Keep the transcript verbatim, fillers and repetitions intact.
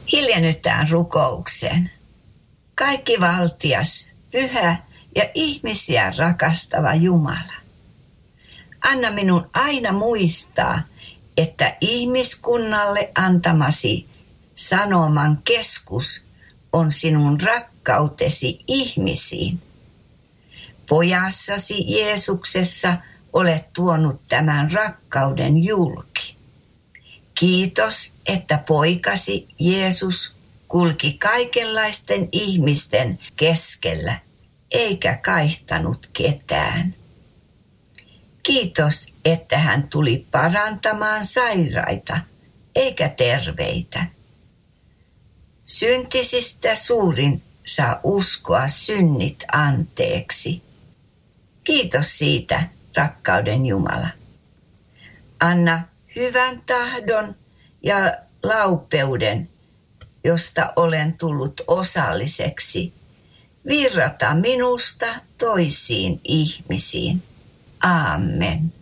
Hiljennytään rukoukseen. Kaikki valtias, pyhä ja ihmisiä rakastava Jumala. Anna minun aina muistaa, että ihmiskunnalle antamasi sanoman keskus on sinun rakkautesi ihmisiin. Pojassasi Jeesuksessa olet tuonut tämän rakkauden julki. Kiitos, että poikasi Jeesus kulki kaikenlaisten ihmisten keskellä, eikä kaihtanut ketään. Kiitos, että hän tuli parantamaan sairaita, eikä terveitä. Syntisistä suurin saa uskoa synnit anteeksi. Kiitos siitä, rakkauden Jumala. Anna hyvän tahdon ja laupeuden, josta olen tullut osalliseksi, virrata minusta toisiin ihmisiin. Aamen.